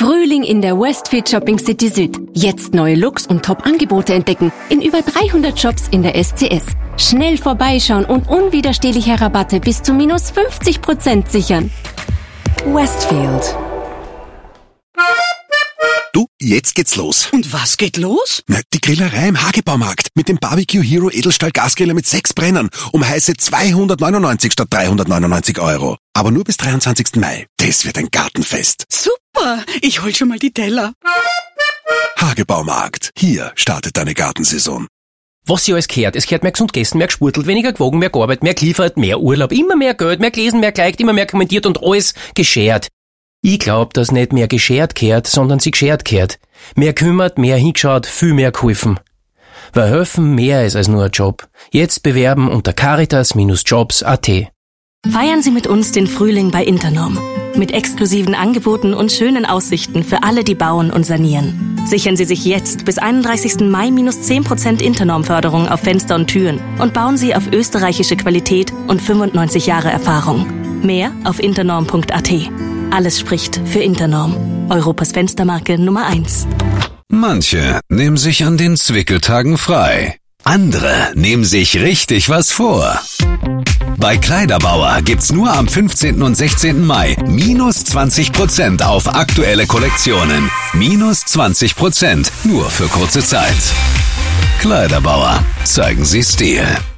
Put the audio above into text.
Frühling in der Westfield Shopping City Süd. Jetzt neue Looks und Top-Angebote entdecken. In über 300 Shops in der SCS. Schnell vorbeischauen und unwiderstehliche Rabatte bis zu minus 50% sichern. Westfield. Du, jetzt geht's los. Und was geht los? Na, die Grillerei im Hagebaumarkt mit dem Barbecue Hero Edelstahl Gasgriller mit 6 Brennern um heiße 299 statt 399 Euro. Aber nur bis 23. Mai. Das wird ein Gartenfest. Super, ich hol schon mal die Teller. Hagebaumarkt. Hier startet deine Gartensaison. Was sie alles gehört. Es gehört mehr gesund gegessen, mehr gespurtelt, weniger gewogen, mehr gearbeitet, mehr geliefert, mehr Urlaub, immer mehr Geld, mehr gelesen, mehr geliked, immer mehr kommentiert und alles geschert. Ich glaub, dass nicht mehr geschert gehört, sondern sie geschert gehört. Mehr kümmert, mehr hingeschaut, viel mehr geholfen. Weil helfen mehr ist als nur ein Job. Jetzt bewerben unter caritas-jobs.at. Feiern Sie mit uns den Frühling bei Internorm. Mit exklusiven Angeboten und schönen Aussichten für alle, die bauen und sanieren. Sichern Sie sich jetzt bis 31. Mai minus 10% Internorm-Förderung auf Fenster und Türen und bauen Sie auf österreichische Qualität und 95 Jahre Erfahrung. Mehr auf internorm.at. Alles spricht für Internorm. Europas Fenstermarke Nummer 1. Manche nehmen sich an den Zwickeltagen frei. Andere nehmen sich richtig was vor. Bei Kleiderbauer gibt's nur am 15. und 16. Mai minus 20% auf aktuelle Kollektionen. Minus 20%, nur für kurze Zeit. Kleiderbauer, zeigen Sie Stil.